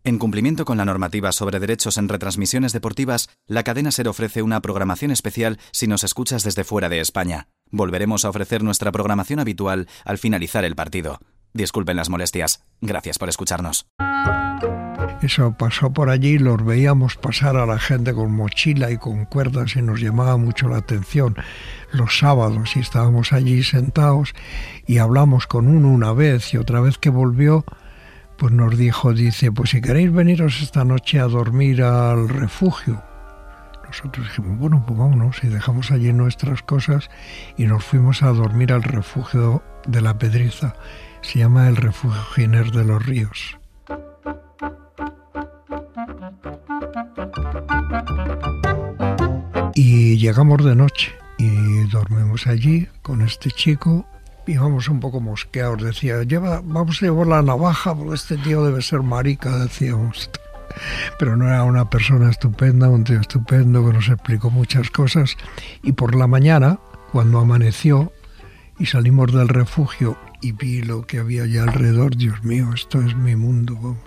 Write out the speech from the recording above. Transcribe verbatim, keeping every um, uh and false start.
En cumplimiento con la normativa sobre derechos en retransmisiones deportivas, la cadena SER ofrece una programación especial si nos escuchas desde fuera de España. Volveremos a ofrecer nuestra programación habitual al finalizar el partido. Disculpen las molestias. Gracias por escucharnos. Eso pasó por allí, los veíamos pasar a la gente con mochila y con cuerdas y nos llamaba mucho la atención los sábados y estábamos allí sentados y hablamos con uno una vez y otra vez que volvió pues nos dijo, dice, pues si queréis veniros esta noche a dormir al refugio. Nosotros dijimos, bueno, pues vámonos y dejamos allí nuestras cosas y nos fuimos a dormir al refugio de la Pedriza. Se llama el Refugio Giner de los Ríos. Y llegamos de noche y dormimos allí con este chico. Íbamos un poco mosqueados, decía, lleva, vamos a llevar la navaja porque este tío debe ser marica, decíamos. Pero no era una persona estupenda, un tío estupendo que nos explicó muchas cosas. Y por la mañana, cuando amaneció y salimos del refugio y vi lo que había allá alrededor, Dios mío, esto es mi mundo, vamos.